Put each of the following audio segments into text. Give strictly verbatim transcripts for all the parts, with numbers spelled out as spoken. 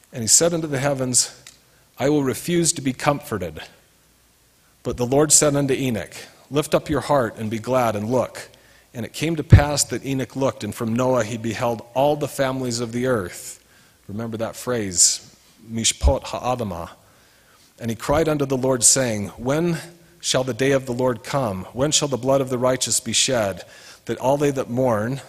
And he said unto the heavens, I will refuse to be comforted. But the Lord said unto Enoch, Lift up your heart and be glad and look. And it came to pass that Enoch looked, and from Noah he beheld all the families of the earth. Remember that phrase, Mishpot ha'adamah. And he cried unto the Lord, saying, When shall the day of the Lord come? When shall the blood of the righteous be shed, that all they that mourn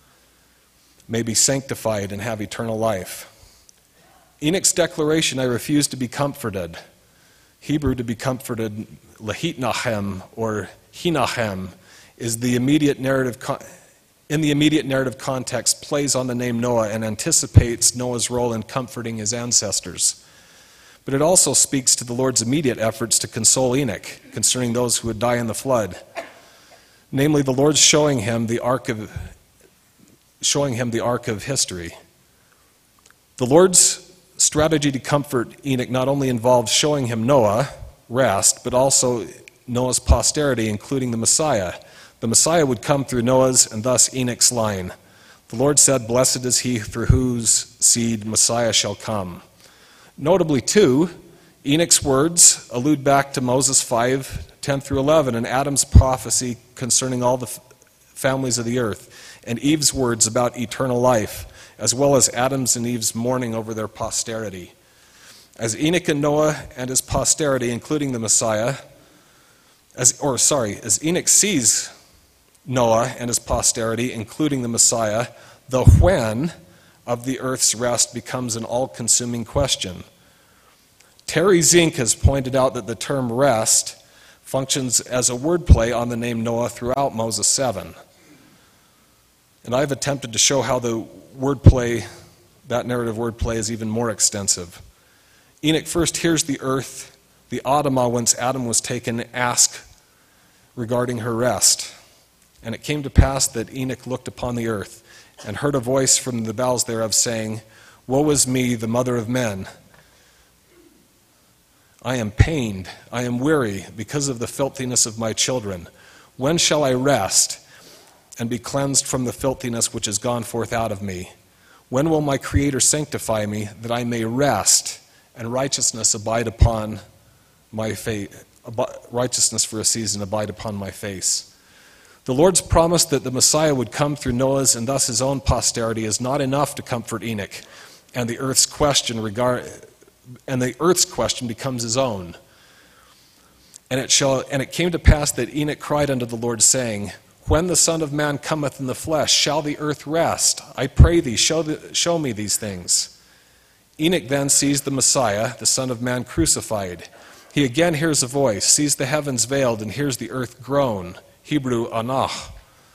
may be sanctified and have eternal life? Enoch's declaration, I refuse to be comforted, Hebrew to be comforted, lahitnachem or hinachem, is the immediate narrative, in the immediate narrative context, plays on the name Noah and anticipates Noah's role in comforting his ancestors. But it also speaks to the Lord's immediate efforts to console Enoch concerning those who would die in the flood. Namely, the Lord showing him the arc of showing him the arc of history. The Lord's strategy to comfort Enoch not only involved showing him Noah, rest, but also Noah's posterity, including the Messiah. The Messiah would come through Noah's and thus Enoch's line. The Lord said, Blessed is he through whose seed Messiah shall come. Notably, too, Enoch's words allude back to Moses five, ten through eleven, and Adam's prophecy concerning all the f- families of the earth, and Eve's words about eternal life, as well as Adam's and Eve's mourning over their posterity. As Enoch and Noah and his posterity, including the Messiah, as or sorry, as Enoch sees Noah and his posterity, including the Messiah, the when of the earth's rest becomes an all-consuming question. Terry Zink has pointed out that the term rest functions as a wordplay on the name Noah throughout Moses seven. And I've attempted to show how the wordplay, that narrative wordplay, is even more extensive. Enoch first hears the earth, the Adamah whence Adam was taken, ask regarding her rest. And it came to pass that Enoch looked upon the earth and heard a voice from the bowels thereof saying, Woe is me, the mother of men. I am pained, I am weary, because of the filthiness of my children. When shall I rest and be cleansed from the filthiness which has gone forth out of me? When will my Creator sanctify me, that I may rest and righteousness abide upon my face, righteousness for a season abide upon my face? The Lord's promise that the Messiah would come through Noah's and thus his own posterity is not enough to comfort Enoch, and the earth's question regard and the earth's question becomes his own. And it shall and it came to pass that Enoch cried unto the Lord, saying, When the Son of Man cometh in the flesh, shall the earth rest? I pray thee, show, the, show me these things. Enoch then sees the Messiah, the Son of Man, crucified. He again hears a voice, sees the heavens veiled, and hears the earth groan. Hebrew, anach.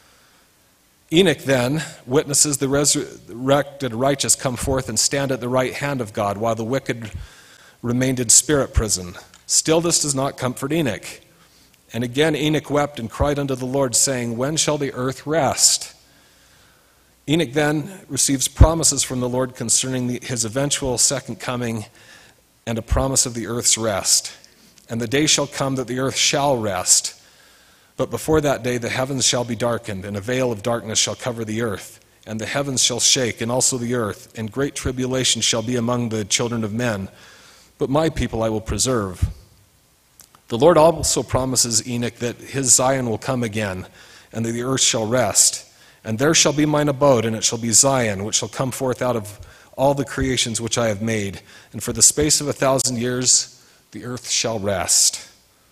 Enoch then witnesses the resurrected righteous come forth and stand at the right hand of God, while the wicked remained in spirit prison. Still this does not comfort Enoch. And again Enoch wept and cried unto the Lord, saying, When shall the earth rest? Enoch then receives promises from the Lord concerning the, his eventual second coming and a promise of the earth's rest. And the day shall come that the earth shall rest. But before that day the heavens shall be darkened, and a veil of darkness shall cover the earth. And the heavens shall shake, and also the earth, and great tribulation shall be among the children of men. But my people I will preserve. The Lord also promises Enoch that his Zion will come again, and that the earth shall rest. And there shall be mine abode, and it shall be Zion, which shall come forth out of all the creations which I have made. And for the space of a thousand years the earth shall rest.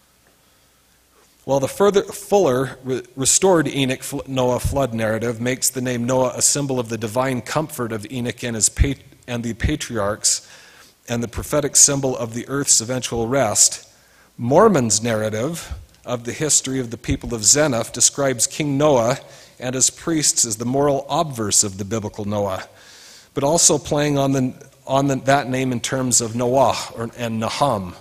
While the further, fuller, re- restored Enoch Noah flood narrative makes the name Noah a symbol of the divine comfort of Enoch and, his pat- and the patriarchs, and the prophetic symbol of the earth's eventual rest, Mormon's narrative of the history of the people of Zeniff describes King Noah and his priests as the moral obverse of the biblical Noah, but also playing on, the, on the, that name in terms of Noah or, and Nahum.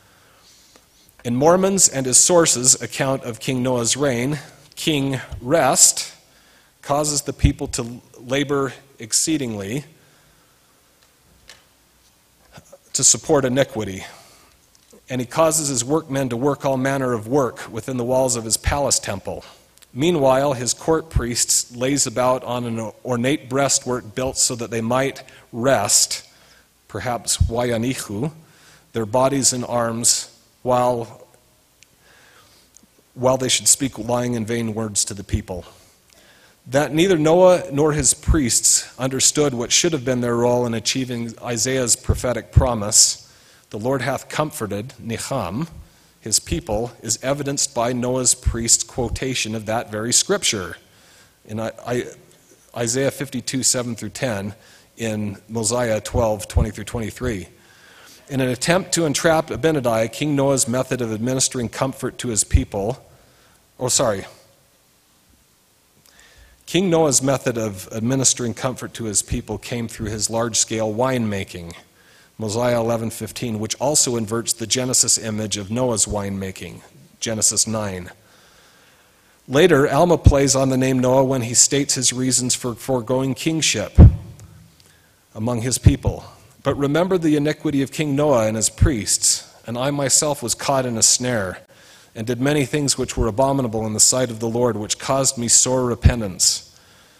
In Mormon's and his sources' account of King Noah's reign, King Rest causes the people to labor exceedingly to support iniquity. And he causes his workmen to work all manner of work within the walls of his palace temple. Meanwhile, his court priests lays about on an ornate breastwork built so that they might rest, perhaps wayanichu, their bodies and arms, while, while they should speak lying and vain words to the people. That neither Noah nor his priests understood what should have been their role in achieving Isaiah's prophetic promise, the Lord hath comforted, Nicham, his people, is evidenced by Noah's priest's quotation of that very scripture in Isaiah fifty-two, seven through ten, in Mosiah twelve, twenty through twenty-three. In an attempt to entrap Abinadi, King Noah's method of administering comfort to his people, oh sorry, King Noah's method of administering comfort to his people came through his large-scale winemaking, Mosiah eleven fifteen, which also inverts the Genesis image of Noah's winemaking, Genesis nine. Later, Alma plays on the name Noah when he states his reasons for foregoing kingship among his people. But remember the iniquity of King Noah and his priests, and I myself was caught in a snare, and did many things which were abominable in the sight of the Lord, which caused me sore repentance.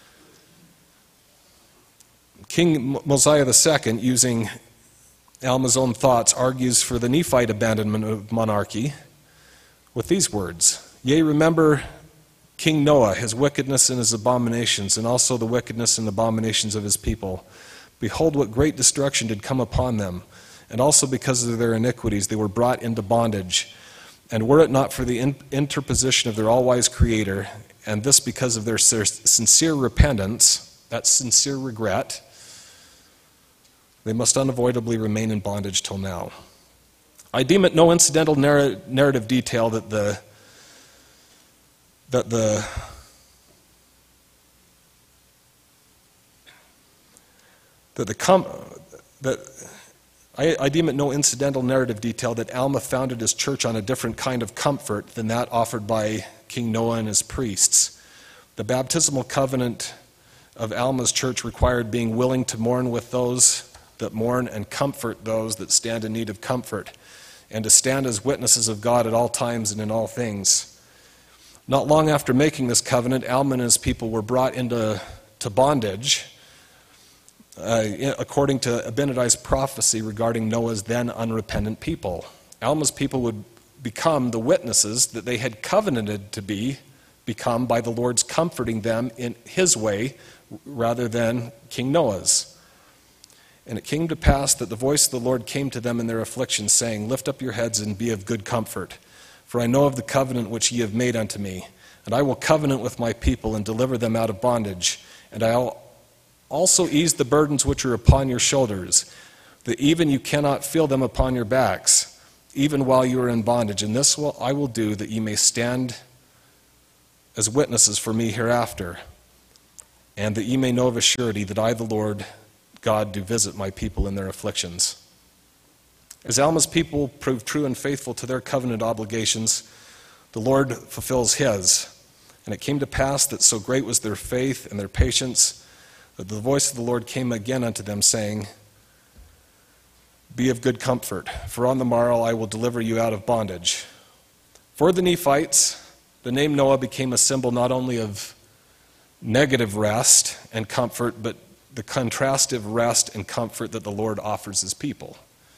King Mosiah the Second, using Alma's own thoughts, argues for the Nephite abandonment of monarchy with these words: Yea, remember King Noah, his wickedness and his abominations, and also the wickedness and abominations of his people. Behold, what great destruction did come upon them, and also because of their iniquities they were brought into bondage. And were it not for the interposition of their all-wise Creator, and this because of their sincere repentance, that sincere regret, they must unavoidably remain in bondage till now. I deem it no incidental narr- narrative detail that the that the that the com- that I, I deem it no incidental narrative detail that Alma founded his church on a different kind of comfort than that offered by King Noah and his priests. The baptismal covenant of Alma's church required being willing to mourn with those that mourn and comfort those that stand in need of comfort, and to stand as witnesses of God at all times and in all things. Not long after making this covenant, Alma and his people were brought into to bondage, Uh, according to Abinadi's prophecy regarding Noah's then unrepentant people. Alma's people would become the witnesses that they had covenanted to be, become by the Lord's comforting them in his way rather than King Noah's. And it came to pass that the voice of the Lord came to them in their affliction, saying, Lift up your heads and be of good comfort, for I know of the covenant which ye have made unto me, and I will covenant with my people and deliver them out of bondage, and I'll also ease the burdens which are upon your shoulders, that even you cannot feel them upon your backs, even while you are in bondage. And this will I will do, that ye may stand as witnesses for me hereafter, and that ye may know of a surety that I, the Lord God, do visit my people in their afflictions. As Alma's people prove true and faithful to their covenant obligations, the Lord fulfills his. And it came to pass that so great was their faith and their patience, that the voice of the Lord came again unto them, saying, Be of good comfort, for on the morrow I will deliver you out of bondage. For the Nephites, the name Noah became a symbol not only of negative rest and comfort, but the contrastive rest and comfort that the Lord offers his people.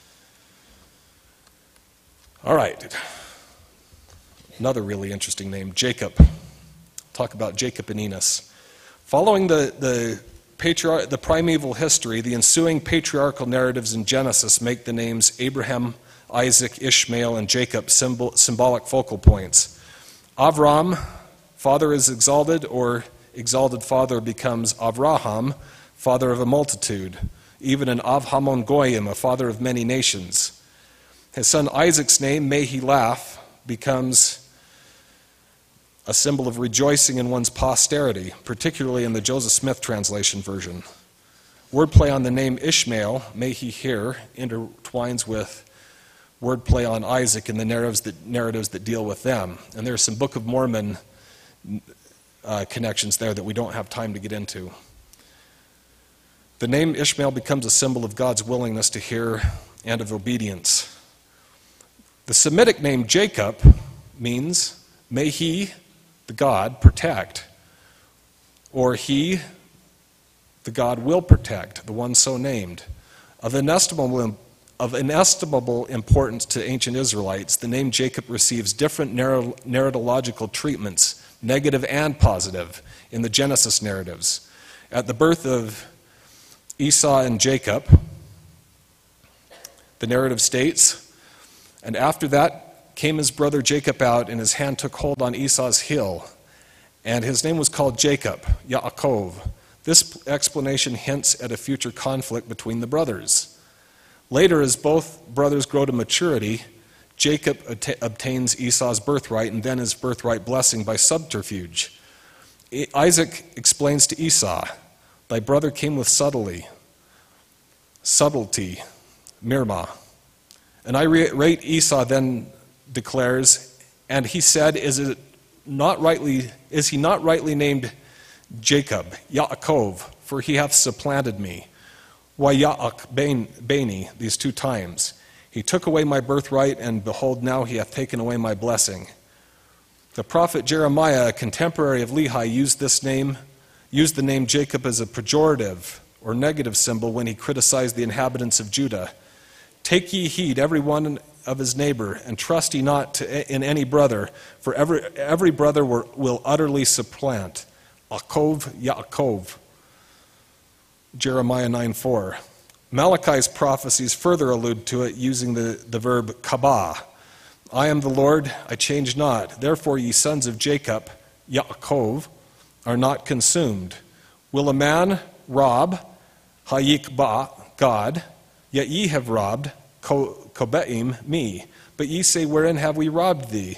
All right. Another really interesting name, Jacob. Talk about Jacob and Enos. Following the, the Patriarch, the primeval history, the ensuing patriarchal narratives in Genesis make the names Abraham, Isaac, Ishmael, and Jacob symbol, symbolic focal points. Avram, father is exalted, or exalted father becomes Avraham, father of a multitude. Even an Avhamon Goyim, a father of many nations. His son Isaac's name, May he laugh, becomes a symbol of rejoicing in one's posterity, particularly in the Joseph Smith translation version. Wordplay on the name Ishmael, may he hear, intertwines with wordplay on Isaac in the narratives that, narratives that deal with them. And there are some Book of Mormon uh, connections there that we don't have time to get into. The name Ishmael becomes a symbol of God's willingness to hear and of obedience. The Semitic name Jacob means, may he, the God, protect, or he, the God, will protect, the one so named. Of inestimable, of inestimable importance to ancient Israelites, the name Jacob receives different narr- narratological treatments, negative and positive, in the Genesis narratives. At the birth of Esau and Jacob, the narrative states, "And after that came his brother Jacob out, and his hand took hold on Esau's heel, and his name was called Jacob, Yaakov." This explanation hints at a future conflict between the brothers. Later, as both brothers grow to maturity, Jacob att- obtains Esau's birthright and then his birthright blessing by subterfuge. Isaac explains to Esau, "Thy brother came with subtlety, subtlety, mirma." And I rate Esau then declares, "And he said, is it not rightly, is he not rightly named Jacob, Yaakov, for he hath supplanted me? Why Yaak Beni, these two times? He took away my birthright, and behold, now he hath taken away my blessing." The prophet Jeremiah, a contemporary of Lehi, used this name, used the name Jacob as a pejorative or negative symbol when he criticized the inhabitants of Judah. "Take ye heed, every one of his neighbor, and trust ye not to, in any brother, for every, every brother will, will utterly supplant. Akov, Yaakov." Jeremiah nine four. Malachi's prophecies further allude to it using the, the verb kabah. "I am the Lord, I change not. Therefore ye sons of Jacob, Yaakov, are not consumed. Will a man rob, Hayikba, God? Yet ye have robbed, Kobeim, me. But ye say, wherein have we robbed thee?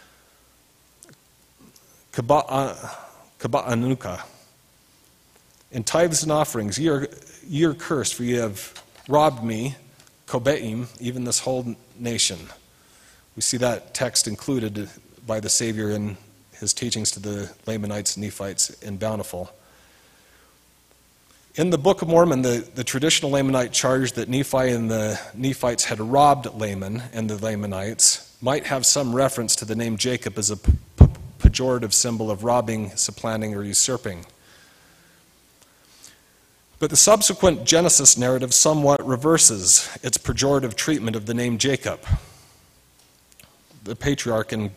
Kaba'anuka. In tithes and offerings, ye are, ye are cursed, for ye have robbed me, Kobeim, even this whole nation." We see that text included by the Savior in his teachings to the Lamanites and Nephites in Bountiful. In the Book of Mormon, the, the traditional Lamanite charge that Nephi and the Nephites had robbed Laman and the Lamanites might have some reference to the name Jacob as a p- p- pejorative symbol of robbing, supplanting, or usurping. But the subsequent Genesis narrative somewhat reverses its pejorative treatment of the name Jacob. The patriarch in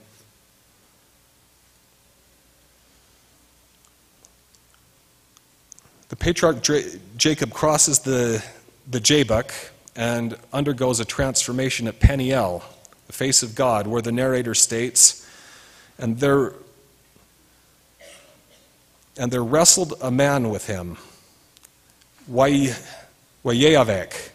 the patriarch Jacob crosses the, the Jabbok and undergoes a transformation at Peniel, the face of God, where the narrator states, and there and there wrestled a man with him, Wayeyavek.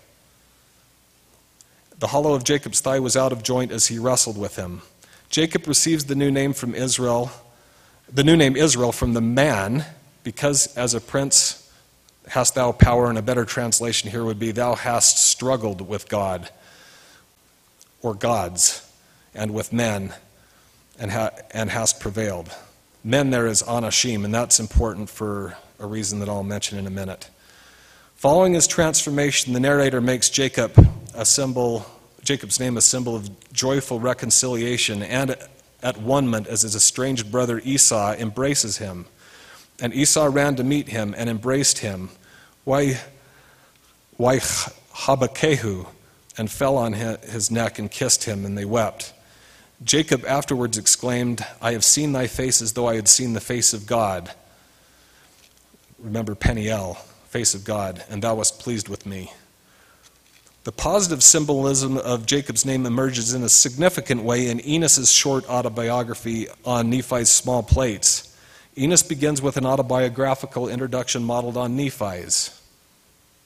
The hollow of Jacob's thigh was out of joint as he wrestled with him. Jacob receives the new name from Israel, the new name Israel from the man, because as a prince hast thou power, and a better translation here would be, thou hast struggled with God, or gods, and with men, and, ha- and hast prevailed. Men there is Anashim, and that's important for a reason that I'll mention in a minute. Following his transformation, the narrator makes Jacob a symbol, Jacob's name a symbol of joyful reconciliation and at one-ment as his estranged brother Esau embraces him. And Esau ran to meet him and embraced him, why, why Habakehu, and fell on his neck and kissed him, and they wept. Jacob afterwards exclaimed, I have seen thy face as though I had seen the face of God. Remember Peniel, face of God, and thou wast pleased with me. The positive symbolism of Jacob's name emerges in a significant way in Enos's short autobiography on Nephi's small plates. Enos begins with an autobiographical introduction modeled on Nephi's.